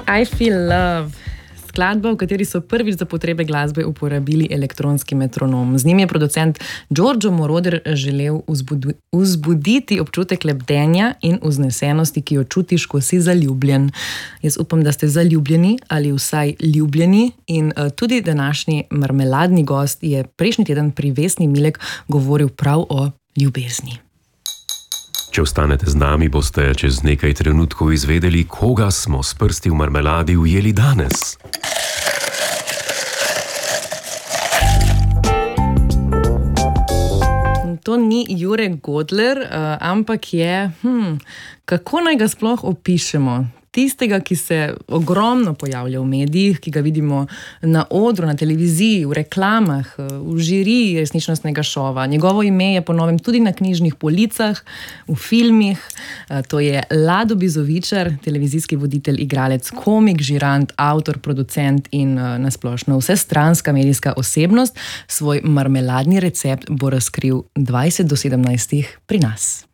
I Feel Love. Skladba, v kateri so prvič za potrebe glasbe uporabili elektronski metronom. Z njim je producent Giorgio Moroder želel vzbuditi občutek lebdenja in vznesenosti, ki jo čutiš, ko si zaljubljen. Jaz upam, da ste zaljubljeni ali vsaj ljubljeni in tudi današnji marmeladni gost je prejšnji teden pri Vesni Milek govoril prav o ljubezni. Če ostanete z nami, boste čez nekaj trenutkov izvedeli, koga smo s prsti v marmeladi ujeli danes. To ni Jure Godler, ampak je, kako naj ga sploh opišemo? Tistega, ki se ogromno pojavlja v medijih, ki ga vidimo na odru, na televiziji, v reklamah, v žiriji resničnostnega šova. Njegovo ime je po novem tudi na knjižnih policah, v filmih. To je Lado Bizovičar, televizijski voditelj, igralec, komik, žirant, avtor, producent in nasplošno vsestranska medijska osebnost. Svoj marmeladni recept bo razkril 20 do 17 pri nas.